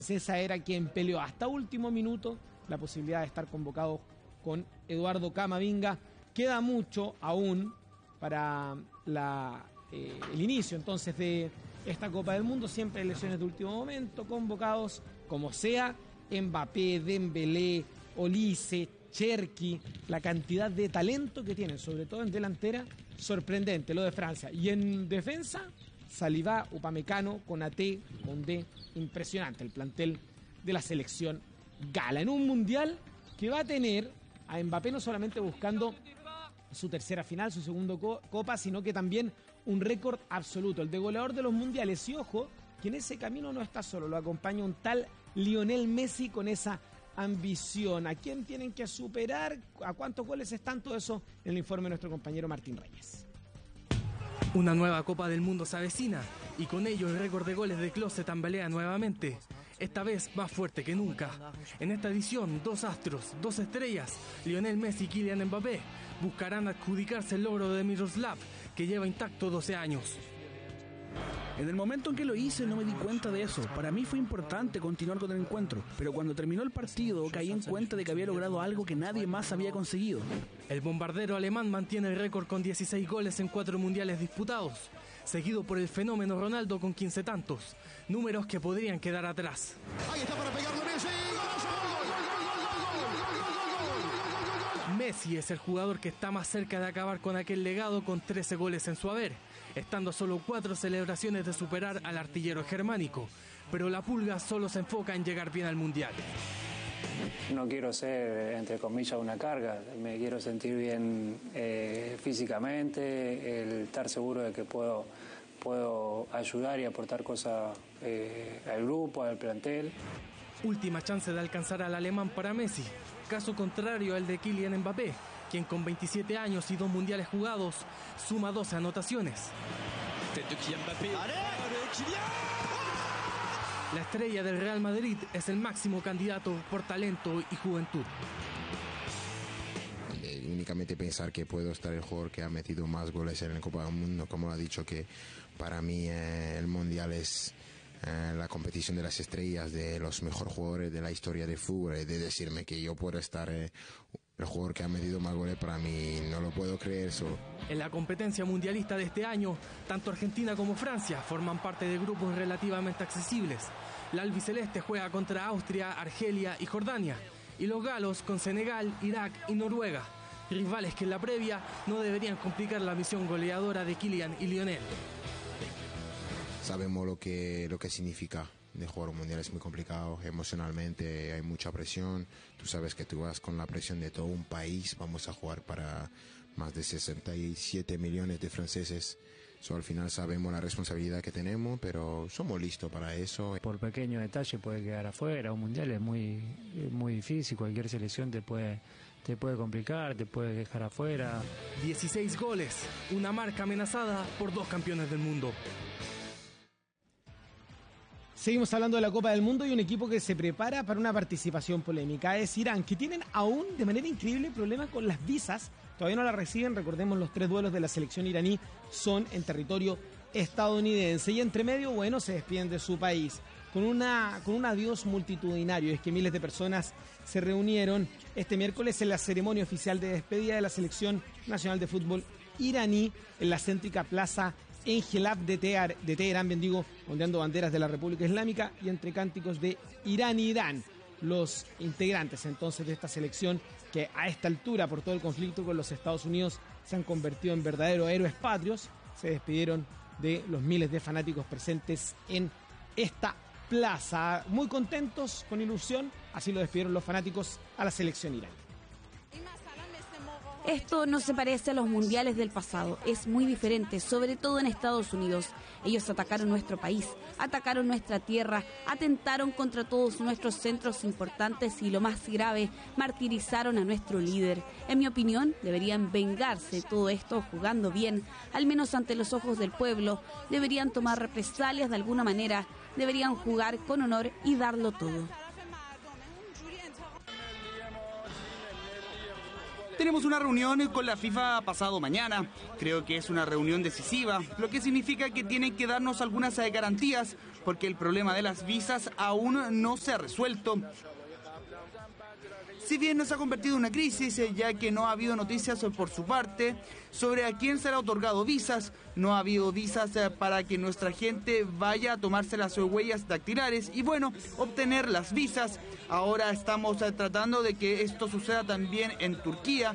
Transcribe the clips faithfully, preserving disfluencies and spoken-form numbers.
César era quien peleó hasta último minuto la posibilidad de estar convocado con Eduardo Camavinga. Queda mucho aún para la, eh, el inicio entonces de esta Copa del Mundo, siempre lesiones de último momento, convocados como sea, Mbappé, Dembélé, Olise, Cherki, la cantidad de talento que tienen, sobre todo en delantera, sorprendente lo de Francia. Y en defensa, Saliba, Upamecano, Konaté, Condé, impresionante el plantel de la selección gala. En un mundial que va a tener a Mbappé no solamente buscando su tercera final, su segundo co copa, sino que también un récord absoluto, el de goleador de los mundiales. Y ojo, que en ese camino no está solo, lo acompaña un tal Lionel Messi con esa ambición. ¿A quién tienen que superar? ¿A cuántos goles están? Todo eso en el informe de nuestro compañero Martín Reyes. Una nueva Copa del Mundo se avecina y con ello el récord de goles de Klose se tambalea nuevamente, esta vez más fuerte que nunca. En esta edición, dos astros, dos estrellas, Lionel Messi y Kylian Mbappé, buscarán adjudicarse el logro de Miroslav, que lleva intacto doce años. En el momento en que lo hice no me di cuenta de eso. Para mí fue importante continuar con el encuentro, pero cuando terminó el partido caí en cuenta de que había logrado algo que nadie más había conseguido. El bombardero alemán mantiene el récord con dieciséis goles en cuatro mundiales disputados, seguido por el fenómeno Ronaldo con quince tantos, números que podrían quedar atrás. Ahí está para pegarlo Messi. Messi es el jugador que está más cerca de acabar con aquel legado con trece goles en su haber, estando a solo cuatro celebraciones de superar al artillero germánico, pero la Pulga solo se enfoca en llegar bien al Mundial. No quiero ser, entre comillas, una carga, me quiero sentir bien eh, físicamente, el estar seguro de que puedo, puedo ayudar y aportar cosas eh, al grupo, al plantel. Última chance de alcanzar al alemán para Messi, caso contrario al de Kylian Mbappé, quien con veintisiete años y dos mundiales jugados suma doce anotaciones. La estrella del Real Madrid es el máximo candidato por talento y juventud. Eh, únicamente pensar que puedo estar el jugador que ha metido más goles en la Copa del Mundo, como lo ha dicho, que para mí eh, el Mundial es eh, la competición de las estrellas, de los mejores jugadores de la historia del fútbol, y de decirme que yo puedo estar eh, el jugador que ha metido más goles, para mí no lo puedo creer. So. En la competencia mundialista de este año, tanto Argentina como Francia forman parte de grupos relativamente accesibles. La albiceleste juega contra Austria, Argelia y Jordania, y los galos con Senegal, Irak y Noruega, rivales que en la previa no deberían complicar la misión goleadora de Kylian y Lionel. Sabemos lo que, lo que significa de jugar un mundial, es muy complicado emocionalmente, hay mucha presión. Tú sabes que tú vas con la presión de todo un país, vamos a jugar para más de sesenta y siete millones de franceses. So, al final sabemos la responsabilidad que tenemos, pero somos listos para eso. Por pequeño detalle puede quedar afuera, un mundial es muy, muy difícil, cualquier selección te puede, te puede complicar, te puede dejar afuera. dieciséis goles, una marca amenazada por dos campeones del mundo. Seguimos hablando de la Copa del Mundo y un equipo que se prepara para una participación polémica. Es Irán, que tienen aún de manera increíble problemas con las visas. Todavía no las reciben. Recordemos, los tres duelos de la selección iraní son en territorio estadounidense. Y entre medio, bueno, se despiden de su país con, una, con un adiós multitudinario. Es que miles de personas se reunieron este miércoles en la ceremonia oficial de despedida de la Selección Nacional de Fútbol iraní en la céntrica plaza en Gelab de, Teher, de Teherán, bendigo, ondeando banderas de la República Islámica y entre cánticos de Irán y Irán. Los integrantes entonces de esta selección, que a esta altura por todo el conflicto con los Estados Unidos se han convertido en verdaderos héroes patrios, se despidieron de los miles de fanáticos presentes en esta plaza. Muy contentos, con ilusión, así lo despidieron los fanáticos a la selección iraní. Esto no se parece a los mundiales del pasado, es muy diferente, sobre todo en Estados Unidos. Ellos atacaron nuestro país, atacaron nuestra tierra, atentaron contra todos nuestros centros importantes y, lo más grave, martirizaron a nuestro líder. En mi opinión, deberían vengarse de todo esto jugando bien, al menos ante los ojos del pueblo. Deberían tomar represalias de alguna manera, deberían jugar con honor y darlo todo. Tenemos una reunión con la FIFA pasado mañana. Creo que es una reunión decisiva, lo que significa que tienen que darnos algunas garantías, porque el problema de las visas aún no se ha resuelto. Si bien no se ha convertido en una crisis, ya que no ha habido noticias por su parte sobre a quién será otorgado visas, no ha habido visas para que nuestra gente vaya a tomarse las huellas dactilares y bueno, obtener las visas. Ahora estamos tratando de que esto suceda también en Turquía.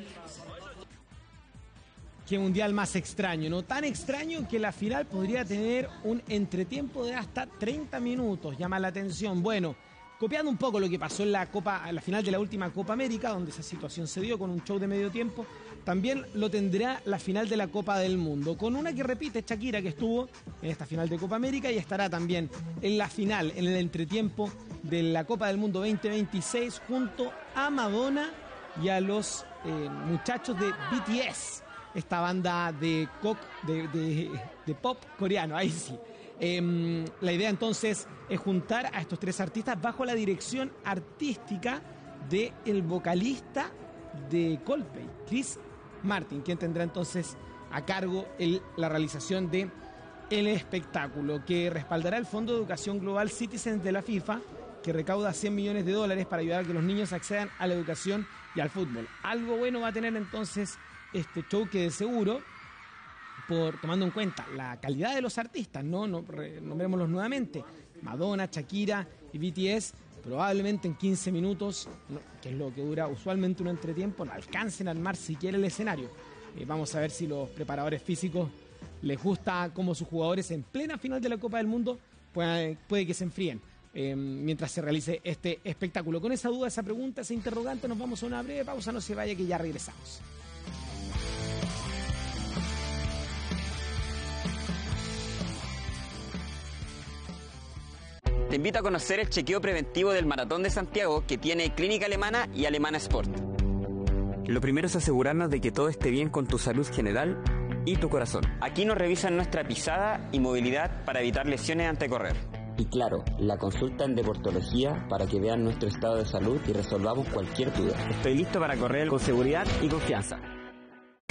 Qué mundial más extraño, ¿no? Tan extraño que la final podría tener un entretiempo de hasta treinta minutos. Llama la atención. Bueno, copiando un poco lo que pasó en la Copa, en la final de la última Copa América, donde esa situación se dio con un show de medio tiempo, también lo tendrá la final de la Copa del Mundo, con una que repite Shakira, que estuvo en esta final de Copa América y estará también en la final, en el entretiempo de la Copa del Mundo veinte veintiséis, junto a Madonna y a los eh, muchachos de B T S, esta banda de, coc, de, de, de pop coreano, ahí sí. Eh, la idea entonces es juntar a estos tres artistas bajo la dirección artística del vocalista de Coldplay, Chris Martin, quien tendrá entonces a cargo el, la realización de el espectáculo, que respaldará el Fondo de Educación Global Citizens de la FIFA, que recauda cien millones de dólares para ayudar a que los niños accedan a la educación y al fútbol. Algo bueno va a tener entonces este show, que de seguro, por tomando en cuenta la calidad de los artistas, no, no nombrémoslos nuevamente, Madonna, Shakira y B T S, probablemente en quince minutos, no, que es lo que dura usualmente un entretiempo, no alcancen a armar siquiera el escenario. Eh, vamos a ver si los preparadores físicos les gusta cómo sus jugadores en plena final de la Copa del Mundo puede, puede que se enfríen eh, mientras se realice este espectáculo. Con esa duda, esa pregunta, esa interrogante, nos vamos a una breve pausa. No se vaya, que ya regresamos. Te invito a conocer el chequeo preventivo del Maratón de Santiago que tiene Clínica Alemana y Alemana Sport. Lo primero es asegurarnos de que todo esté bien con tu salud general y tu corazón. Aquí nos revisan nuestra pisada y movilidad para evitar lesiones ante correr. Y claro, la consulta en deportología para que vean nuestro estado de salud y resolvamos cualquier duda. Estoy listo para correr con seguridad y confianza.